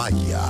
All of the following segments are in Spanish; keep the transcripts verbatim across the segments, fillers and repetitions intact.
Maya.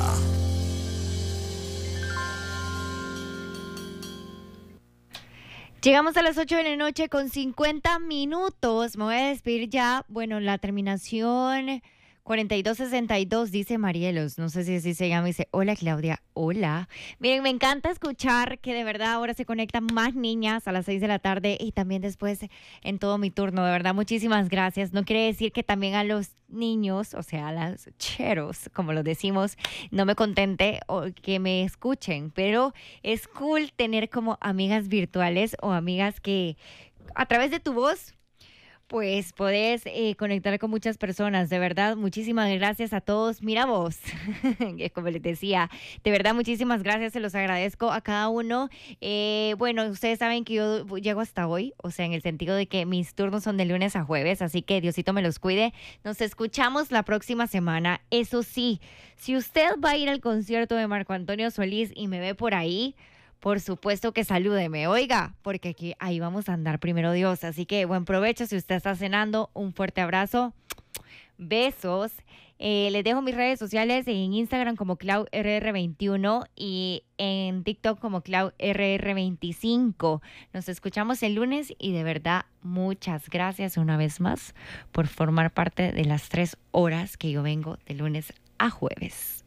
Llegamos a las ocho de la noche con cincuenta minutos. Me voy a despedir ya. Bueno, la terminación cuarenta y dos sesenta y dos dice Marielos. No sé si así se llama. Dice, hola Claudia, hola. Miren, me encanta escuchar que de verdad ahora se conectan más niñas a las seis de la tarde y también después en todo mi turno. De verdad, muchísimas gracias. No quiere decir que también a los niños, o sea, a los cheros, como lo decimos, no me contente o que me escuchen, pero es cool tener como amigas virtuales o amigas que a través de tu voz pues podés eh, conectar con muchas personas. De verdad, muchísimas gracias a todos. Mira vos, como les decía, de verdad, muchísimas gracias. Se los agradezco a cada uno. Eh, bueno, ustedes saben que yo llego hasta hoy, o sea, en el sentido de que mis turnos son de lunes a jueves, así que Diosito me los cuide. Nos escuchamos la próxima semana. Eso sí, si usted va a ir al concierto de Marco Antonio Solís y me ve por ahí, por supuesto que salúdeme, oiga, porque aquí ahí vamos a andar primero Dios. Así que buen provecho si usted está cenando. Un fuerte abrazo. Besos. Eh, les dejo mis redes sociales en Instagram como Clau R R veintiuno y en TikTok como Clau R R veinticinco. Nos escuchamos el lunes y de verdad muchas gracias una vez más por formar parte de las tres horas que yo vengo de lunes a jueves.